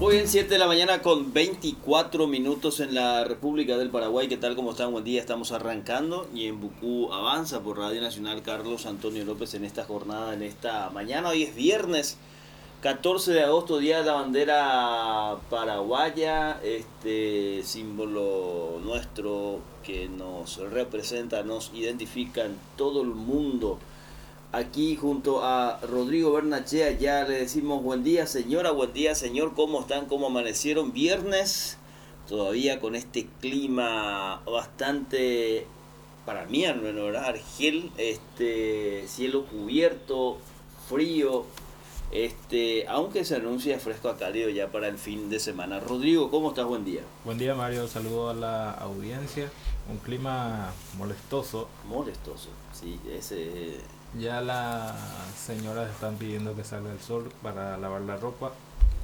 Muy bien, 7 de la mañana con 24 minutos en la República del Paraguay. ¿Qué tal? ¿Cómo están? Buen día. Estamos arrancando y en Bucú avanza por Radio Nacional Carlos Antonio López en esta jornada, en esta mañana. Hoy es viernes 14 de agosto, Día de la Bandera Paraguaya, este símbolo nuestro que nos representa, nos identifica en todo el mundo. Aquí junto a Rodrigo Bernachea ya le decimos buen día señora, buen día señor, ¿cómo están? ¿Cómo amanecieron? Viernes, todavía con este clima bastante, para mí al menos, ¿verdad? Argel, cielo cubierto, frío, aunque se anuncia fresco a cálido ya para el fin de semana. Rodrigo, ¿cómo estás? Buen día. Buen día, Mario, saludo a la audiencia. Un clima molestoso. Molestoso, sí, ese... Ya las señoras están pidiendo que salga el sol para lavar la ropa.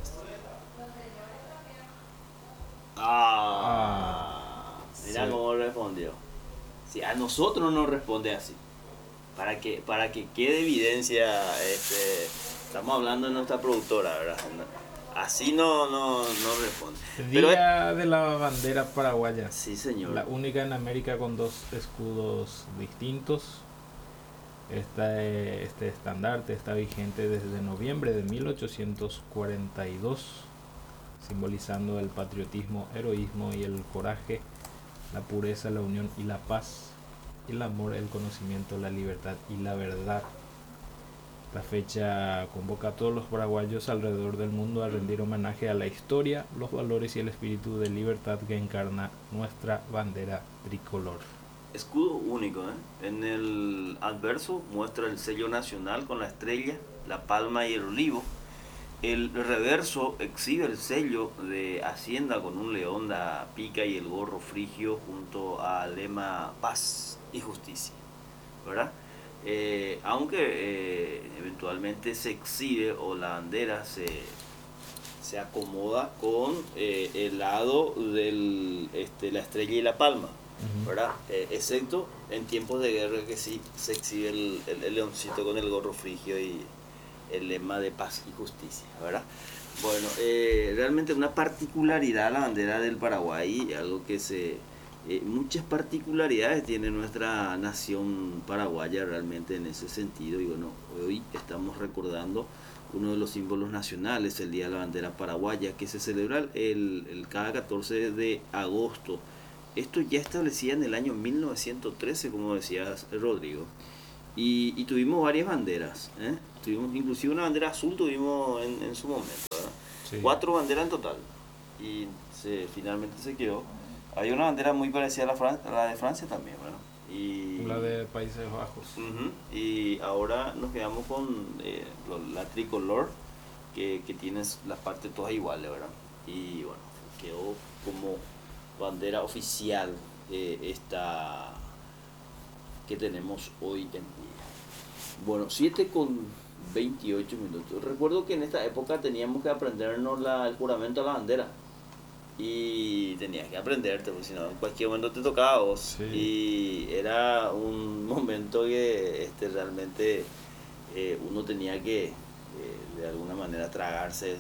Mira Sí. cómo respondió. Si a nosotros no responde así. Para que quede evidencia, estamos hablando de nuestra productora, ¿verdad? Así no responde. Día de la bandera paraguaya. Sí, señor. La única en América con dos escudos distintos. Este estandarte está vigente desde noviembre de 1842, simbolizando el patriotismo, heroísmo y el coraje, la pureza, la unión y la paz, el amor, el conocimiento, la libertad y la verdad. Esta fecha convoca a todos los paraguayos alrededor del mundo a rendir homenaje a la historia, los valores y el espíritu de libertad que encarna nuestra bandera tricolor. Escudo único, ¿eh? En el adverso muestra el sello nacional con la estrella, la palma y el olivo. El reverso exhibe el sello de Hacienda con un león, la pica y el gorro frigio junto al lema paz y justicia, ¿verdad? Aunque eventualmente se exhibe o la bandera se acomoda con el lado de la estrella y la palma, ¿verdad? Excepto en tiempos de guerra que sí se exhibe el leoncito con el gorro frigio y el lema de paz y justicia, ¿verdad? Bueno, realmente una particularidad la bandera del Paraguay, algo que muchas particularidades tiene nuestra nación paraguaya realmente en ese sentido. Y bueno, hoy estamos recordando uno de los símbolos nacionales, el Día de la Bandera Paraguaya, que se celebra cada 14 de agosto. Esto ya establecía en el año 1913, como decías, Rodrigo. Y tuvimos varias banderas, ¿eh? Tuvimos inclusive una bandera azul, tuvimos en su momento, ¿verdad? Sí. 4 banderas en total. Y finalmente se quedó. Hay una bandera muy parecida a la de Francia también, ¿verdad? Y la de Países Bajos. Y ahora nos quedamos con la tricolor, que tiene las partes todas iguales, ¿verdad? Y bueno, quedó como bandera oficial esta que tenemos hoy en día. Bueno, 7 con 28 minutos. Recuerdo que en esta época teníamos que aprendernos el juramento a la bandera. Y tenías que aprenderte, porque si no, en cualquier momento te tocaba a vos. Sí. Y era un momento que realmente uno tenía que, de alguna manera, tragarse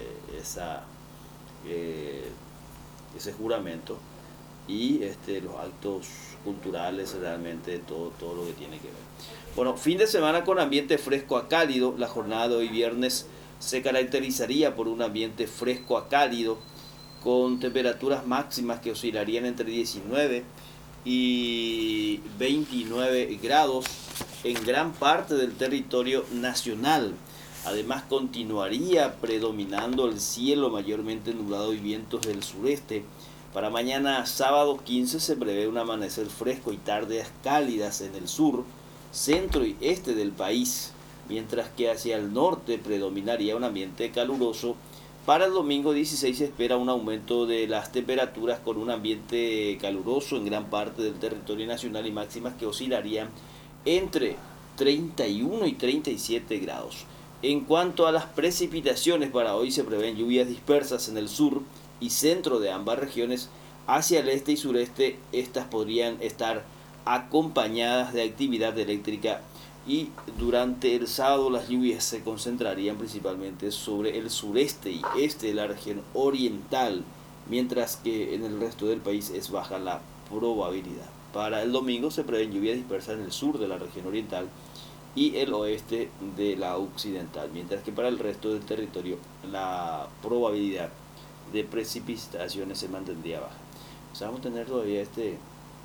ese juramento. Y los actos culturales, realmente todo lo que tiene que ver. Bueno, fin de semana con ambiente fresco a cálido. La jornada de hoy viernes se caracterizaría por un ambiente fresco a cálido, con temperaturas máximas que oscilarían entre 19 y 29 grados en gran parte del territorio nacional. Además, continuaría predominando el cielo mayormente nublado y vientos del sureste. Para mañana sábado 15 se prevé un amanecer fresco y tardes cálidas en el sur, centro y este del país, mientras que hacia el norte predominaría un ambiente caluroso. Para el domingo 16 se espera un aumento de las temperaturas con un ambiente caluroso en gran parte del territorio nacional y máximas que oscilarían entre 31 y 37 grados. En cuanto a las precipitaciones, para hoy se prevén lluvias dispersas en el sur y centro de ambas regiones. Hacia el este y sureste, estas podrían estar acompañadas de actividad eléctrica y durante el sábado las lluvias se concentrarían principalmente sobre el sureste y este de la región oriental, mientras que en el resto del país es baja la probabilidad. Para el domingo se prevén lluvias dispersas en el sur de la región oriental y el oeste de la occidental, mientras que para el resto del territorio la probabilidad de precipitaciones se mantendría baja. O sea, vamos a tener todavía este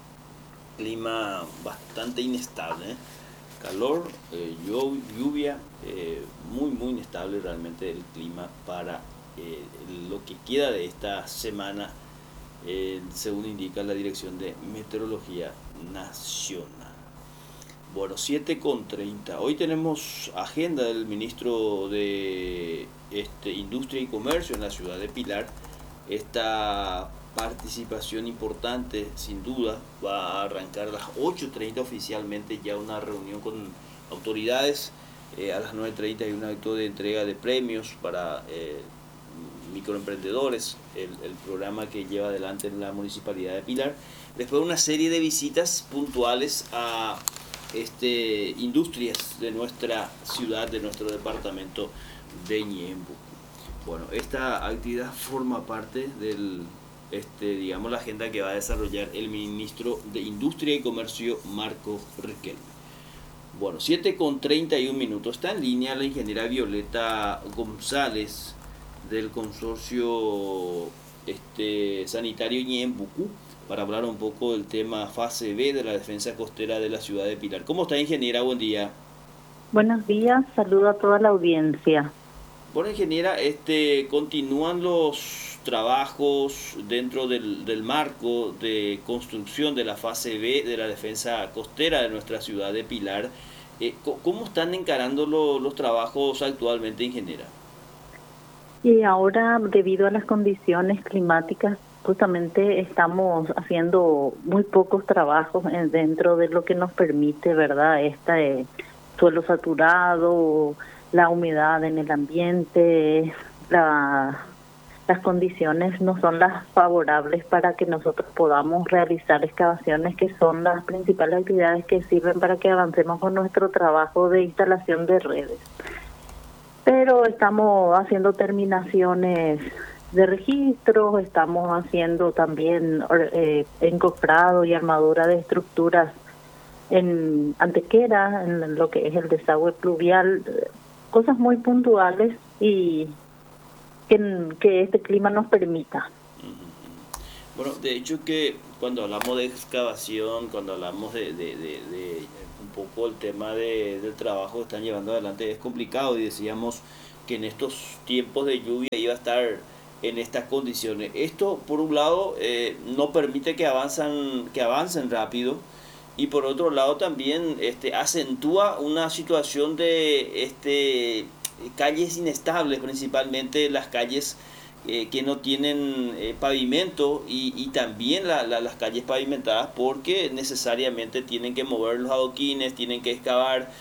clima bastante inestable, ¿eh? Calor, lluvia, muy inestable realmente el clima para lo que queda de esta semana, según indica la Dirección de Meteorología Nacional. Bueno, 7:30. Hoy tenemos agenda del ministro de Industria y Comercio en la ciudad de Pilar. Esta participación importante, sin duda, va a arrancar a las 8:30 oficialmente ya una reunión con autoridades. A las 9:30 hay un acto de entrega de premios para microemprendedores, el programa que lleva adelante en la Municipalidad de Pilar. Después una serie de visitas puntuales a industrias de nuestra ciudad, de nuestro departamento de Ñembucú. Bueno, esta actividad forma parte del digamos, la agenda que va a desarrollar el ministro de Industria y Comercio, Marco Riquelme. Bueno, 7:31. Está en línea la ingeniera Violeta González del consorcio sanitario Ñembucú para hablar un poco del tema fase B de la defensa costera de la ciudad de Pilar. ¿Cómo está, ingeniera? Buen día. Buenos días, saludo a toda la audiencia. Bueno, ingeniera, continúan los trabajos dentro del marco de construcción de la fase B de la defensa costera de nuestra ciudad de Pilar. ¿Cómo están encarando los trabajos actualmente, ingeniera? Y ahora, debido a las condiciones climáticas, justamente estamos haciendo muy pocos trabajos dentro de lo que nos permite, ¿verdad? Suelo saturado, la humedad en el ambiente, las condiciones no son las favorables para que nosotros podamos realizar excavaciones, que son las principales actividades que sirven para que avancemos con nuestro trabajo de instalación de redes. Pero estamos haciendo terminaciones de registros, estamos haciendo también encofrado y armadura de estructuras en Antequera, en lo que es el desagüe pluvial, cosas muy puntuales y que este clima nos permita. Bueno, de hecho que cuando hablamos de excavación, cuando hablamos de un poco el tema del trabajo que están llevando adelante, es complicado, y decíamos que en estos tiempos de lluvia iba a estar en estas condiciones. Esto, por un lado, no permite que avancen rápido, y por otro lado también acentúa una situación de calles inestables, principalmente las calles que no tienen pavimento, y también las calles pavimentadas, porque necesariamente tienen que mover los adoquines, tienen que excavar.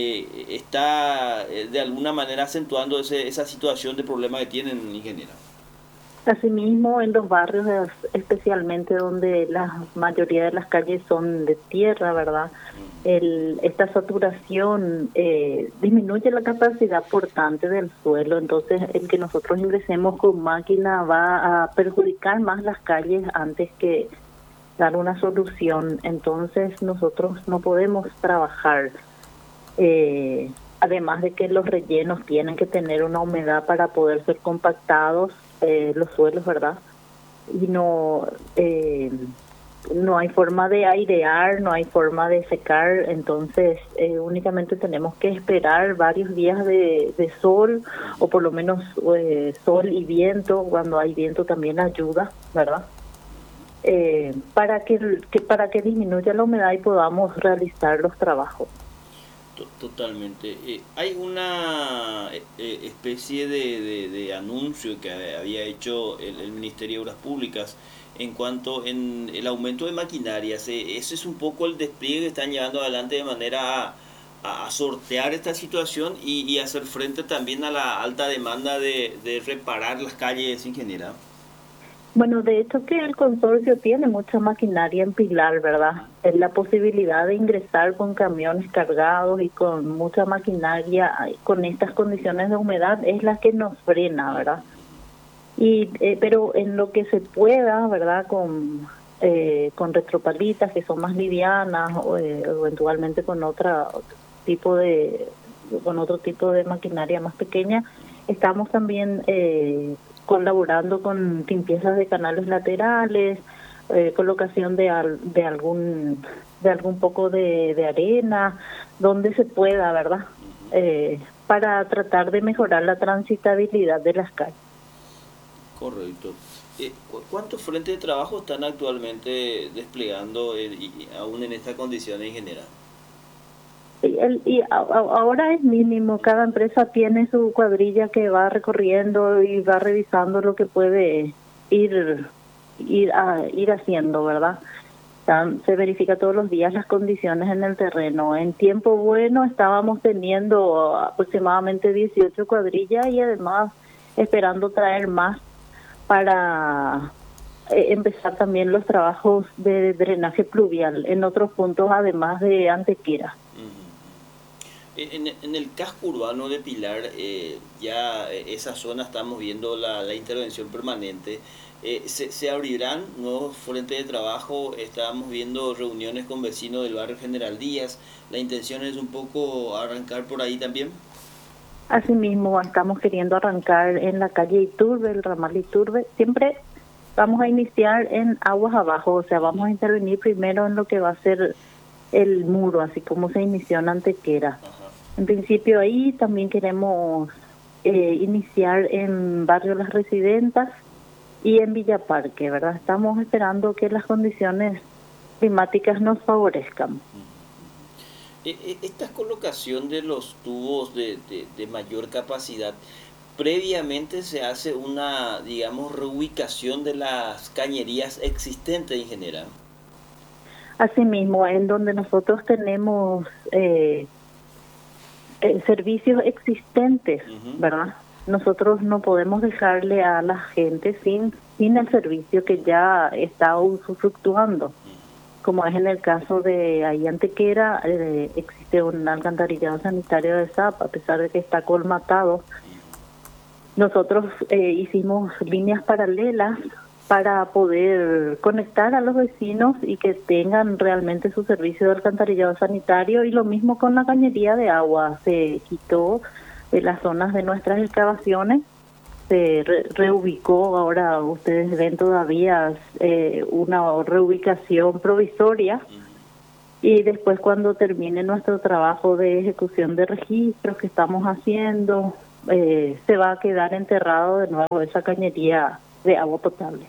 Está de alguna manera acentuando esa situación de problema que tienen, ingeniera. Asimismo, en los barrios, especialmente donde la mayoría de las calles son de tierra, ¿verdad? Esta saturación disminuye la capacidad portante del suelo, entonces el que nosotros ingresemos con máquina va a perjudicar más las calles antes que dar una solución. Entonces nosotros no podemos trabajar. Además de que los rellenos tienen que tener una humedad para poder ser compactados, los suelos, ¿verdad? Y no hay forma de airear, no hay forma de secar, entonces únicamente tenemos que esperar varios días de sol, o por lo menos sol y viento. Cuando hay viento también ayuda, ¿verdad? Para que disminuya la humedad y podamos realizar los trabajos. Totalmente. Hay una especie de anuncio que había hecho el Ministerio de Obras Públicas en cuanto en el aumento de maquinarias. Ese es un poco el despliegue que están llevando adelante de manera a sortear esta situación y hacer frente también a la alta demanda de reparar las calles, ingeniera. Bueno, de hecho que el consorcio tiene mucha maquinaria en Pilar, ¿verdad? Es la posibilidad de ingresar con camiones cargados y con mucha maquinaria con estas condiciones de humedad es la que nos frena, ¿verdad? Y pero en lo que se pueda, ¿verdad? Con retropalitas que son más livianas o eventualmente con con otro tipo de maquinaria más pequeña, estamos también colaborando con limpiezas de canales laterales, colocación de algún poco de arena, donde se pueda, ¿verdad? Para tratar de mejorar la transitabilidad de las calles. Correcto. ¿Cuántos frentes de trabajo están actualmente desplegando aún en estas condiciones en general? Ahora es mínimo, cada empresa tiene su cuadrilla que va recorriendo y va revisando lo que puede ir haciendo, ¿verdad? Se verifica todos los días las condiciones en el terreno. En tiempo bueno estábamos teniendo aproximadamente 18 cuadrillas y además esperando traer más para empezar también los trabajos de drenaje pluvial en otros puntos además de Antequera. En el casco urbano de Pilar, ya esa zona estamos viendo la intervención permanente. ¿Se abrirán nuevos frentes de trabajo? Estábamos viendo reuniones con vecinos del barrio General Díaz. ¿La intención es un poco arrancar por ahí también? Asimismo, estamos queriendo arrancar en la calle Iturbe, el ramal Iturbe. Siempre vamos a iniciar en aguas abajo, o sea, vamos a intervenir primero en lo que va a ser el muro, así como se inició en Antequera. En principio ahí también queremos iniciar en Barrio Las Residentas y en Villa Parque, ¿verdad? Estamos esperando que las condiciones climáticas nos favorezcan. Esta colocación de los tubos de mayor capacidad, previamente se hace una, digamos, reubicación de las cañerías existentes en general. Asimismo, en donde nosotros tenemos servicios existentes, ¿verdad? Nosotros no podemos dejarle a la gente sin el servicio que ya está usufructuando. Como es en el caso de ahí Antequera, existe un alcantarillado sanitario de SAP, a pesar de que está colmatado. Nosotros hicimos líneas paralelas para poder conectar a los vecinos y que tengan realmente su servicio de alcantarillado sanitario, y lo mismo con la cañería de agua. Se quitó de las zonas de nuestras excavaciones, se reubicó. Ahora ustedes ven todavía una reubicación provisoria, y después cuando termine nuestro trabajo de ejecución de registros que estamos haciendo, se va a quedar enterrado de nuevo esa cañería de agua potable.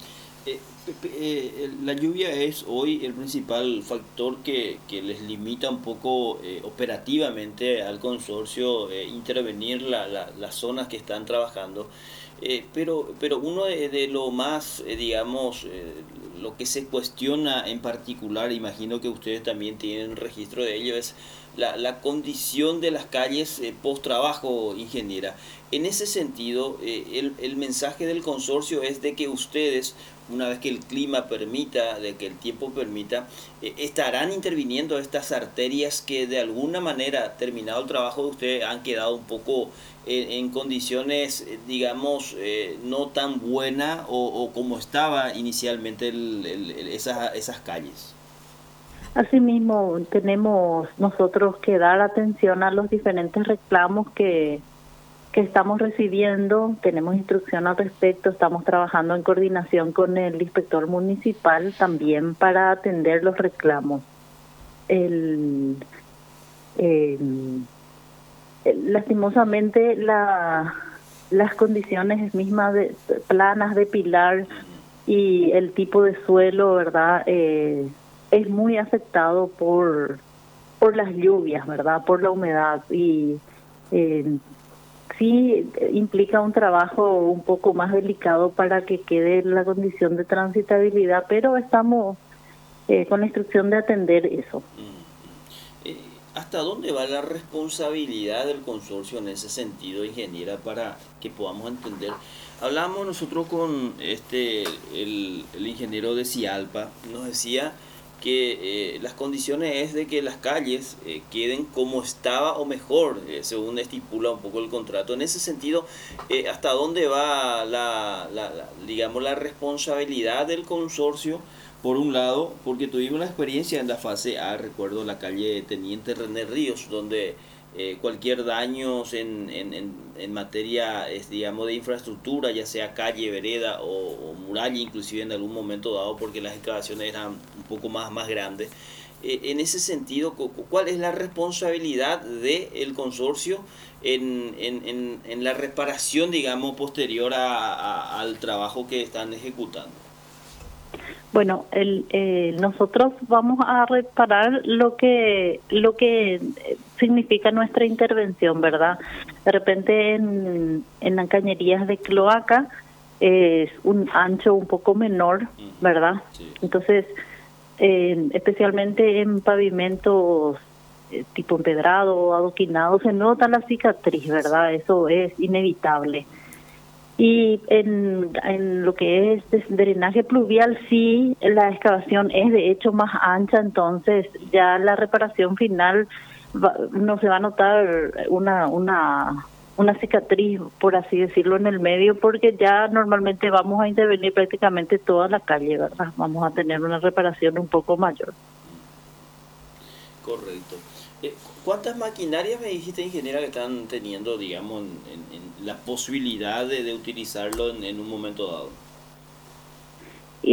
La lluvia es hoy el principal factor que les limita un poco operativamente al consorcio intervenir las zonas que están trabajando. Pero uno de lo más, digamos, lo que se cuestiona en particular, imagino que ustedes también tienen registro de ello, es la condición de las calles post trabajo, ingeniera. En ese sentido, el mensaje del consorcio es de que ustedes, una vez que el clima permita, de que el tiempo permita, estarán interviniendo estas arterias que de alguna manera, terminado el trabajo de ustedes, han quedado un poco en condiciones, digamos, no tan buenas o como estaba inicialmente esas calles. Asimismo, tenemos nosotros que dar atención a los diferentes reclamos que estamos recibiendo. Tenemos instrucción al respecto, estamos trabajando en coordinación con el inspector municipal también para atender los reclamos. Lastimosamente las condiciones mismas planas de Pilar y el tipo de suelo, ¿verdad? Es muy afectado por las lluvias, ¿verdad? Por la humedad, y sí implica un trabajo un poco más delicado para que quede la condición de transitabilidad, pero estamos con la instrucción de atender eso. ¿Hasta dónde va la responsabilidad del consorcio en ese sentido, ingeniera, para que podamos entender? Hablamos nosotros con el ingeniero de Cialpa, nos decía que las condiciones es de que las calles queden como estaba o mejor, según estipula un poco el contrato. En ese sentido, ¿hasta dónde va digamos, la responsabilidad del consorcio? Por un lado, porque tuvimos la experiencia en la fase A, recuerdo la calle Teniente René Ríos, donde cualquier daño en materia, digamos, de infraestructura, ya sea calle, vereda o muralla, inclusive en algún momento dado, porque las excavaciones eran un poco más grandes. En ese sentido, ¿cuál es la responsabilidad del consorcio en la reparación, digamos, posterior al trabajo que están ejecutando? Bueno, nosotros vamos a reparar lo que significa nuestra intervención, ¿verdad? De repente en las cañerías de cloaca es un ancho un poco menor, ¿verdad? Sí. Entonces, especialmente en pavimentos tipo empedrado o adoquinado, se nota la cicatriz, ¿verdad? Eso es inevitable. Y en lo que es drenaje pluvial, sí, la excavación es de hecho más ancha, entonces ya la reparación final no se va a notar una cicatriz, por así decirlo, en el medio, porque ya normalmente vamos a intervenir prácticamente toda la calle, ¿verdad? Vamos a tener una reparación un poco mayor. Correcto. ¿Cuántas maquinarias me dijiste, ingeniera, que están teniendo, digamos, en la posibilidad de utilizarlo en un momento dado? Y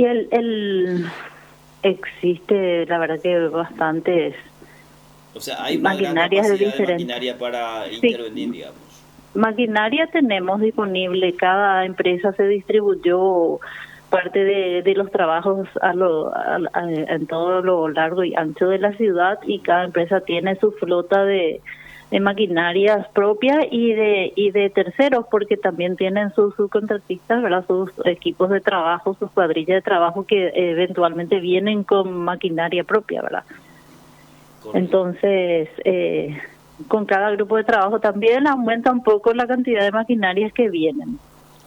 existe, la verdad que bastantes O sea, hay una gran maquinarias de capacidad de diferentes. maquinaria para Sí, intervenir, digamos. maquinaria tenemos disponible. Cada empresa se distribuyó parte de los trabajos en todo lo largo y ancho de la ciudad, y cada empresa tiene su flota de maquinarias propias y de terceros, porque también tienen sus subcontratistas, ¿verdad? Sus equipos de trabajo, sus cuadrillas de trabajo que eventualmente vienen con maquinaria propia, ¿verdad? Correcto. Entonces, con cada grupo de trabajo también aumenta un poco la cantidad de maquinarias que vienen.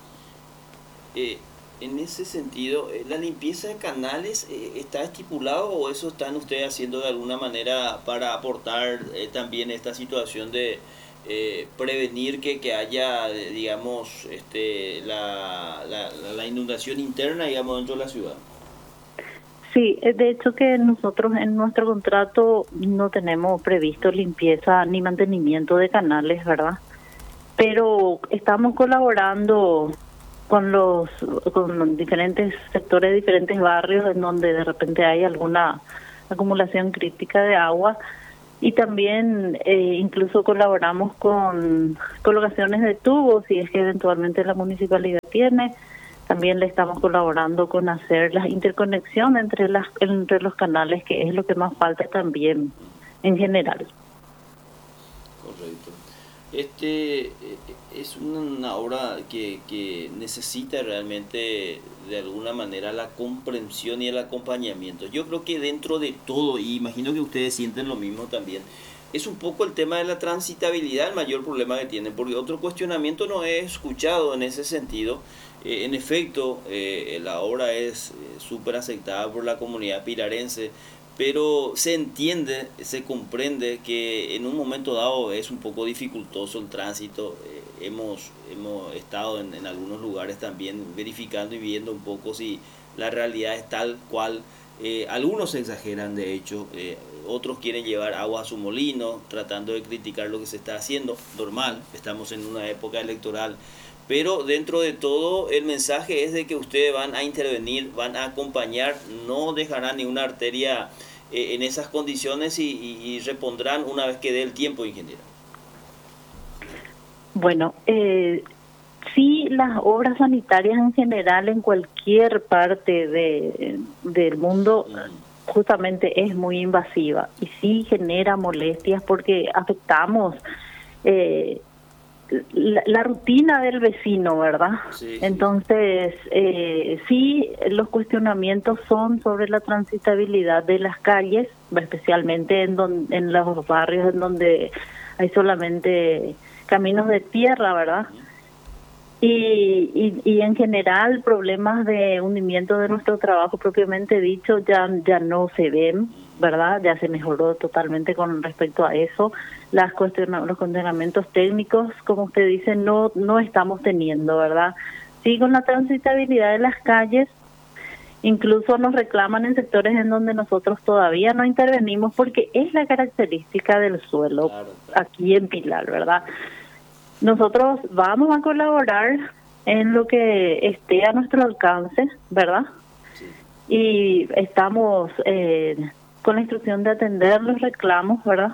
En ese sentido, ¿la limpieza de canales está estipulado o eso están ustedes haciendo de alguna manera para aportar también esta situación de prevenir que haya, digamos, la inundación interna, digamos, dentro de la ciudad? Sí, de hecho que nosotros en nuestro contrato no tenemos previsto limpieza ni mantenimiento de canales, ¿verdad? Pero estamos colaborando con los diferentes sectores, diferentes barrios en donde de repente hay alguna acumulación crítica de agua, y también incluso colaboramos con colocaciones de tubos si es que eventualmente la municipalidad tiene. También le estamos colaborando con hacer la interconexión entre los canales, que es lo que más falta también en general. Correcto. Es una obra que necesita realmente de alguna manera la comprensión y el acompañamiento. Yo creo que dentro de todo, y imagino que ustedes sienten lo mismo también, es un poco el tema de la transitabilidad el mayor problema que tienen, porque otro cuestionamiento no he escuchado en ese sentido. En efecto, la obra es súper aceptada por la comunidad pilarense, pero se entiende, se comprende que en un momento dado es un poco dificultoso el tránsito. Hemos estado en algunos lugares también verificando y viendo un poco si la realidad es tal cual. Algunos exageran, de hecho, otros quieren llevar agua a su molino, tratando de criticar lo que se está haciendo. Normal, estamos en una época electoral. Pero dentro de todo el mensaje es de que ustedes van a intervenir, van a acompañar, no dejarán ni una arteria en esas condiciones y repondrán una vez que dé el tiempo, ingeniero. Bueno, sí, las obras sanitarias en general en cualquier parte del mundo justamente es muy invasiva y sí genera molestias porque afectamos la rutina del vecino, ¿verdad? Sí, sí. Entonces, sí, los cuestionamientos son sobre la transitabilidad de las calles, especialmente en los barrios en donde hay solamente caminos de tierra, ¿verdad? Y en general problemas de hundimiento de nuestro trabajo propiamente dicho ya no se ven, ¿verdad? Ya se mejoró totalmente con respecto a eso. Los cuestionamientos técnicos, como usted dice, no estamos teniendo, ¿verdad? Sí, con la transitabilidad de las calles, incluso nos reclaman en sectores en donde nosotros todavía no intervenimos porque es la característica del suelo, Claro. aquí en Pilar, ¿verdad? Nosotros vamos a colaborar en lo que esté a nuestro alcance, ¿verdad? Sí. Y estamos con la instrucción de atender los reclamos, ¿verdad?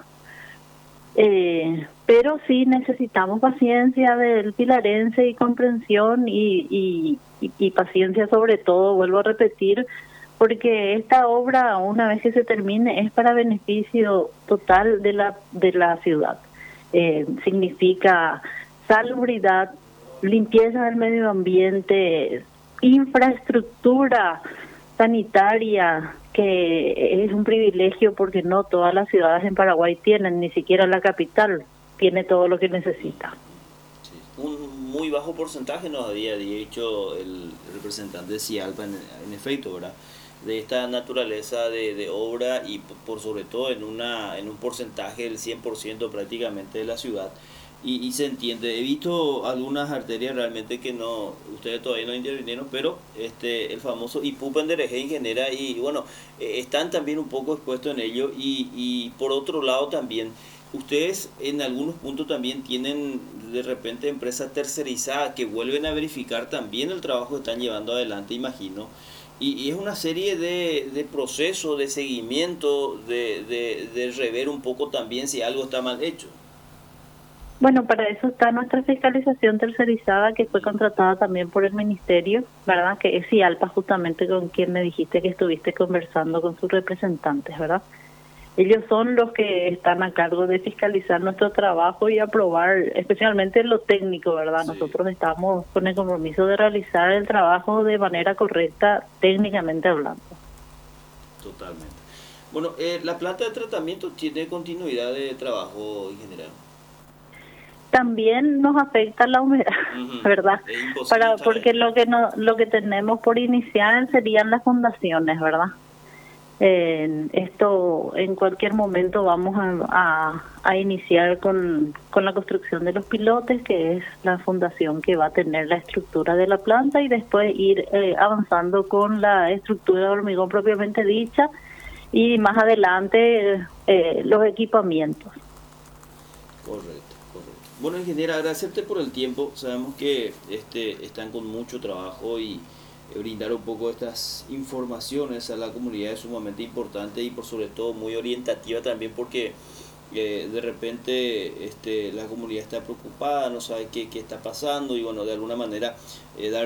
Pero sí necesitamos paciencia del pilarense y comprensión y paciencia sobre todo, vuelvo a repetir, porque esta obra, una vez que se termine, es para beneficio total de la ciudad. Significa salubridad, limpieza del medio ambiente, infraestructura sanitaria, que es un privilegio porque no todas las ciudades en Paraguay tienen, ni siquiera la capital tiene todo lo que necesita. Sí. Un muy bajo porcentaje nos había dicho el representante de Cialpa, en efecto, ¿verdad? De esta naturaleza de obra y por sobre todo en un porcentaje del 100% prácticamente de la ciudad. Y se entiende. He visto algunas arterias realmente que no, ustedes todavía no intervinieron, pero el famoso Ipupendereje genera y bueno, están también un poco expuestos en ello y por otro lado también, ustedes en algunos puntos también tienen de repente empresas tercerizadas que vuelven a verificar también el trabajo que están llevando adelante, imagino. Y es una serie de procesos, de seguimiento, de rever un poco también si algo está mal hecho. Bueno, para eso está nuestra fiscalización tercerizada que fue contratada también por el ministerio, ¿verdad? Que es Cialpa, justamente con quien me dijiste que estuviste conversando con sus representantes, ¿verdad? Ellos son los que están a cargo de fiscalizar nuestro trabajo y aprobar, especialmente lo técnico, ¿verdad? Sí. Nosotros estamos con el compromiso de realizar el trabajo de manera correcta, técnicamente hablando. Totalmente. Bueno, la planta de tratamiento tiene continuidad de trabajo en general. También nos afecta la humedad, ¿verdad? Es imposible Porque lo que tenemos por iniciar serían las fundaciones, ¿verdad? Esto en cualquier momento vamos a iniciar con la construcción de los pilotes, que es la fundación que va a tener la estructura de la planta, y después ir avanzando con la estructura de hormigón propiamente dicha y más adelante los equipamientos. Correcto. Bueno, ingeniera, agradecerte por el tiempo. Sabemos que están con mucho trabajo y brindar un poco estas informaciones a la comunidad es sumamente importante y por sobre todo muy orientativa también porque de repente la comunidad está preocupada, no sabe qué está pasando y bueno, de alguna manera dar